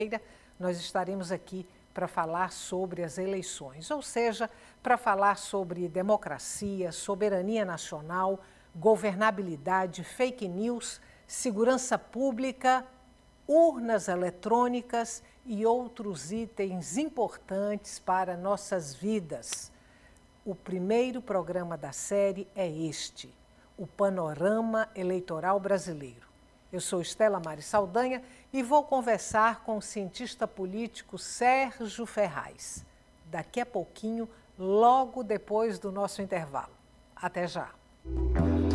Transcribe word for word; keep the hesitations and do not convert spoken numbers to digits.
Nós estaremos aqui para falar sobre as eleições, ou seja, para falar sobre democracia, soberania nacional, governabilidade, fake news, segurança pública, urnas eletrônicas e outros itens importantes para nossas vidas. O primeiro programa da série é este, o Panorama Eleitoral Brasileiro. Eu sou Estela Mari Saldanha e vou conversar com o cientista político Sérgio Ferraz. Daqui a pouquinho, logo depois do nosso intervalo. Até já!